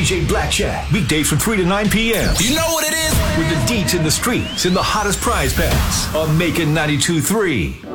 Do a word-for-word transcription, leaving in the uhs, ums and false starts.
D J Black Chat. Weekdays from three to nine p.m. You know what it is? With the deets in the streets and the hottest prize packs on Macon ninety-two point three.